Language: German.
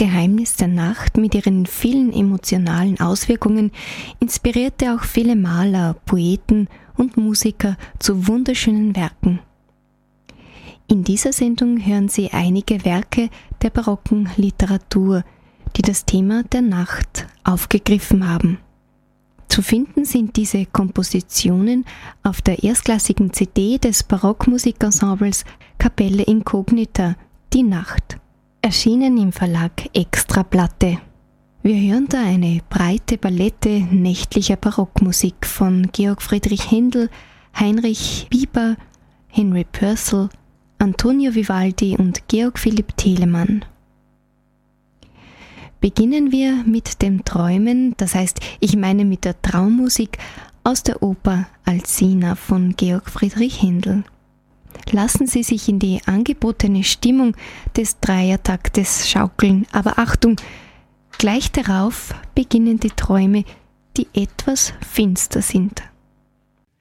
Geheimnis der Nacht mit ihren vielen emotionalen Auswirkungen inspirierte auch viele Maler, Poeten und Musiker zu wunderschönen Werken. In dieser Sendung hören Sie einige Werke der barocken Literatur, die das Thema der Nacht aufgegriffen haben. Zu finden sind diese Kompositionen auf der erstklassigen CD des Barockmusikensembles Kapelle Incognita, Die Nacht, erschienen im Verlag Extraplatte. Wir hören da eine breite Palette nächtlicher Barockmusik von Georg Friedrich Händel, Heinrich Bieber, Henry Purcell, Antonio Vivaldi und Georg Philipp Telemann. Beginnen wir mit dem Träumen, das heißt, ich meine mit der Traummusik aus der Oper Alcina von Georg Friedrich Händel. Lassen Sie sich in die angebotene Stimmung des Dreiertaktes schaukeln, aber Achtung, gleich darauf beginnen die Träume, die etwas finster sind.